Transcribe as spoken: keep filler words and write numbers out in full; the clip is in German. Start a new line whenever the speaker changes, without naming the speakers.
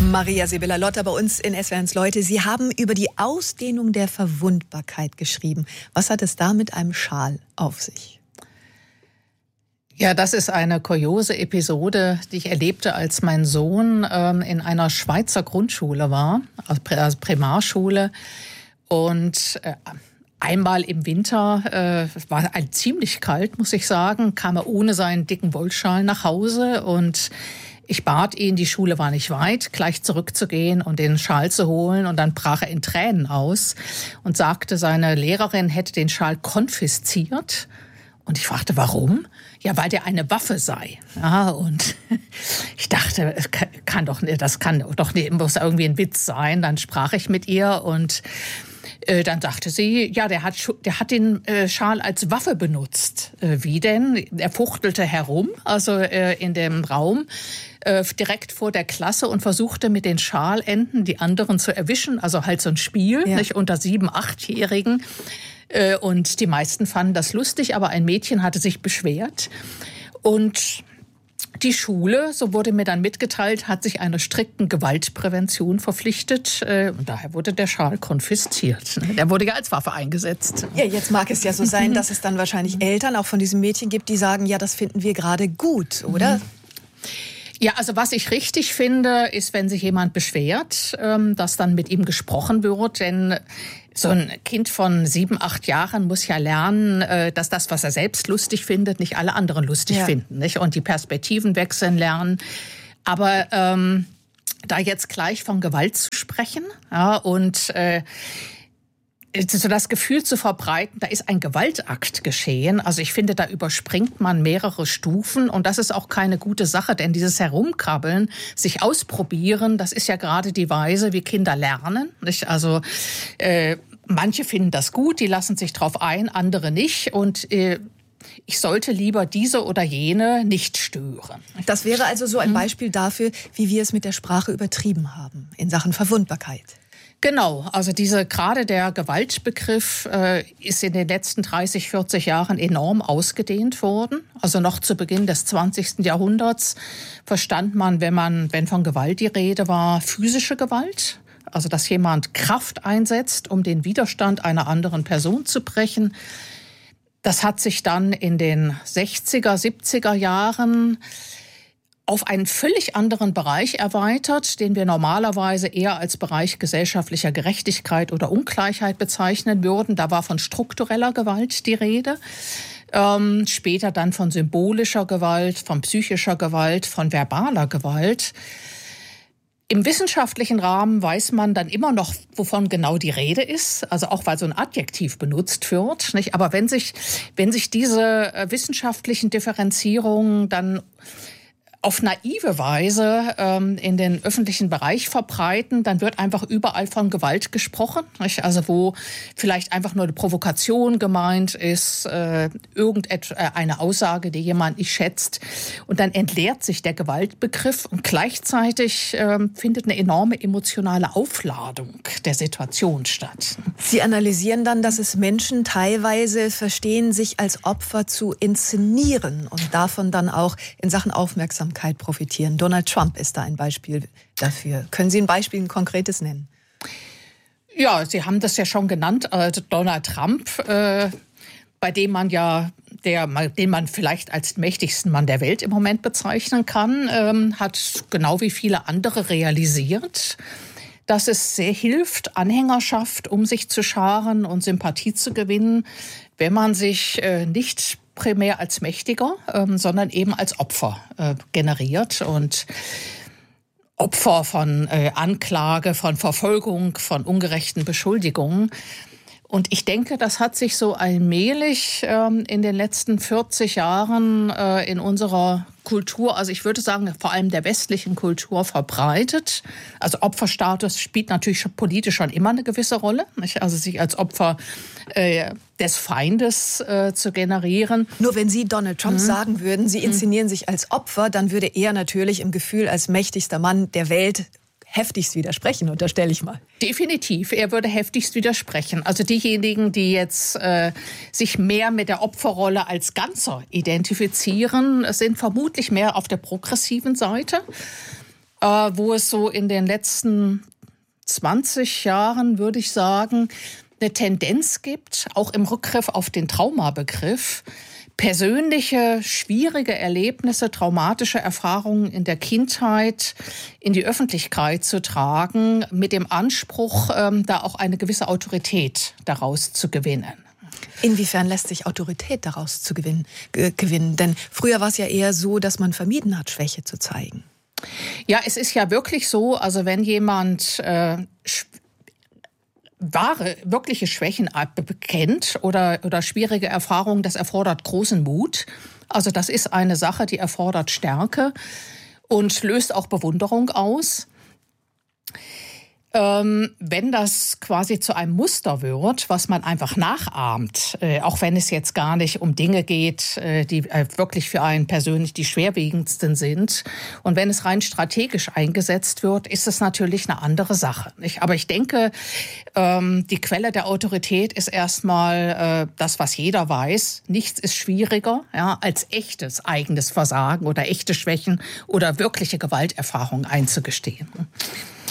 Maria Sibylla-Lotter bei uns in S W R eins Leute. Sie haben über die Ausdehnung der Verwundbarkeit geschrieben. Was hat es da mit einem Schal auf sich?
Ja, das ist eine kuriose Episode, die ich erlebte, als mein Sohn ähm, in einer Schweizer Grundschule war, also Primarschule. Und äh, einmal im Winter, äh, es war ein ziemlich kalt, muss ich sagen, kam er ohne seinen dicken Wollschal nach Hause und ich bat ihn, die Schule war nicht weit, gleich zurückzugehen und den Schal zu holen. Und dann brach er in Tränen aus und sagte, seine Lehrerin hätte den Schal konfisziert. Und ich fragte, warum? Ja, weil der eine Waffe sei. Ja, und ich dachte, es kann doch nicht, das kann doch nicht, muss irgendwie ein Witz sein. Dann sprach ich mit ihr und äh, dann sagte sie, ja, der hat, der hat den äh, Schal als Waffe benutzt. Äh, wie denn? Er fuchtelte herum, also äh, in dem Raum, äh, direkt vor der Klasse und versuchte mit den Schalenden die anderen zu erwischen. Also halt so ein Spiel, ja. Nicht unter sieben-, achtjährigen. Und die meisten fanden das lustig, aber ein Mädchen hatte sich beschwert. Und die Schule, so wurde mir dann mitgeteilt, hat sich einer strikten Gewaltprävention verpflichtet. Und daher wurde der Schal konfisziert. Der wurde ja als Waffe eingesetzt.
Ja, jetzt mag es ja so sein, dass es dann wahrscheinlich Eltern auch von diesem Mädchen gibt, die sagen, ja, das finden wir gerade gut, oder?
Mhm. Ja, also was ich richtig finde, ist, wenn sich jemand beschwert, dass dann mit ihm gesprochen wird. Denn so ein Kind von sieben, acht Jahren muss ja lernen, dass das, was er selbst lustig findet, nicht alle anderen lustig ja. finden. Nicht? Und die Perspektiven wechseln lernen. Aber ähm, da jetzt gleich von Gewalt zu sprechen, ja, und äh, so das Gefühl zu verbreiten, da ist ein Gewaltakt geschehen. Also ich finde, da überspringt man mehrere Stufen und das ist auch keine gute Sache, denn dieses Herumkrabbeln, sich ausprobieren, das ist ja gerade die Weise, wie Kinder lernen. Nicht? Also äh, manche finden das gut, die lassen sich drauf ein, andere nicht und äh, ich sollte lieber diese oder jene nicht stören.
Das wäre also so ein Beispiel dafür, wie wir es mit der Sprache übertrieben haben in Sachen Verwundbarkeit.
Genau, also diese gerade der Gewaltbegriff äh, ist in den letzten dreißig, vierzig Jahren enorm ausgedehnt worden. Also noch zu Beginn des zwanzigsten Jahrhunderts verstand man, wenn man, wenn von Gewalt die Rede war, physische Gewalt. Also dass jemand Kraft einsetzt, um den Widerstand einer anderen Person zu brechen. Das hat sich dann in den sechziger, siebziger Jahren auf einen völlig anderen Bereich erweitert, den wir normalerweise eher als Bereich gesellschaftlicher Gerechtigkeit oder Ungleichheit bezeichnen würden. Da war von struktureller Gewalt die Rede. Ähm, später dann von symbolischer Gewalt, von psychischer Gewalt, von verbaler Gewalt. Im wissenschaftlichen Rahmen weiß man dann immer noch, wovon genau die Rede ist, also auch weil so ein Adjektiv benutzt wird, nicht? Aber wenn sich, wenn sich diese äh, wissenschaftlichen Differenzierungen dann auf naive Weise ähm, in den öffentlichen Bereich verbreiten, dann wird einfach überall von Gewalt gesprochen. Nicht? Also wo vielleicht einfach nur eine Provokation gemeint ist, äh, irgendeine Aussage, die jemand nicht schätzt. Und dann entleert sich der Gewaltbegriff und gleichzeitig äh, findet eine enorme emotionale Aufladung der Situation statt.
Sie analysieren dann, dass es Menschen teilweise verstehen, sich als Opfer zu inszenieren und davon dann auch in Sachen Aufmerksamkeit profitieren. Donald Trump ist da ein Beispiel dafür. Können Sie ein Beispiel, ein konkretes nennen?
Ja, Sie haben das ja schon genannt. Also Donald Trump, äh, bei dem man ja, der, den man vielleicht als mächtigsten Mann der Welt im Moment bezeichnen kann, ähm, hat genau wie viele andere realisiert, dass es sehr hilft, Anhängerschaft um sich zu scharen und Sympathie zu gewinnen, wenn man sich äh, nicht primär als Mächtiger, ähm, sondern eben als Opfer äh, generiert und Opfer von äh, Anklage, von Verfolgung, von ungerechten Beschuldigungen. Und ich denke, das hat sich so allmählich ähm, in den letzten vierzig Jahren äh, in unserer Kultur, also ich würde sagen, vor allem der westlichen Kultur verbreitet. Also Opferstatus spielt natürlich schon politisch schon immer eine gewisse Rolle, nicht? Also sich als Opfer äh, des Feindes äh, zu generieren.
Nur wenn Sie Donald Trump mhm. sagen würden, Sie inszenieren mhm. sich als Opfer, dann würde er natürlich im Gefühl als mächtigster Mann der Welt heftigst widersprechen, unterstelle ich mal.
Definitiv, er würde heftigst widersprechen. Also diejenigen, die jetzt äh, sich mehr mit der Opferrolle als Ganzer identifizieren, sind vermutlich mehr auf der progressiven Seite. äh, wo es so in den letzten zwanzig Jahren, würde ich sagen, eine Tendenz gibt, auch im Rückgriff auf den Traumabegriff, persönliche, schwierige Erlebnisse, traumatische Erfahrungen in der Kindheit in die Öffentlichkeit zu tragen, mit dem Anspruch, ähm, da auch eine gewisse Autorität daraus zu gewinnen.
Inwiefern lässt sich Autorität daraus zu gewinnen, äh, gewinnen? Denn früher war es ja eher so, dass man vermieden hat, Schwäche zu zeigen.
Ja, es ist ja wirklich so, also wenn jemand äh, wahre, wirkliche Schwächen bekennt oder, oder schwierige Erfahrungen, das erfordert großen Mut. Also das ist eine Sache, die erfordert Stärke und löst auch Bewunderung aus. Ähm, wenn das quasi zu einem Muster wird, was man einfach nachahmt, äh, auch wenn es jetzt gar nicht um Dinge geht, äh, die äh, wirklich für einen persönlich die schwerwiegendsten sind. Und wenn es rein strategisch eingesetzt wird, ist es natürlich eine andere Sache, nicht? Aber ich denke, ähm, die Quelle der Autorität ist erstmal äh, das, was jeder weiß. Nichts ist schwieriger, ja, als echtes eigenes Versagen oder echte Schwächen oder wirkliche Gewalterfahrungen einzugestehen.